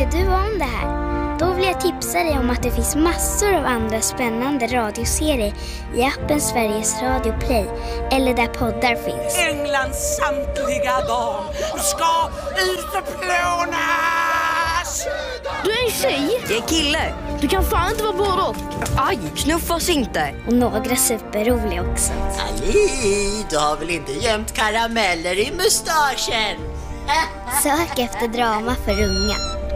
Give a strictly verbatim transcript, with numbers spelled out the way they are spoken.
Tyckte du om det här? Då vill jag tipsa dig om att det finns massor av andra spännande radioserier i appen Sveriges Radio Play eller där poddar finns. Englands samtliga barn ska utplånas! Du är en tjej? Jag är kille. Du kan fan inte vara både och. Aj, knuffas inte. Och några superroliga också. Ali, du har väl inte gömt karameller i mustaschen? Sök efter drama för unga.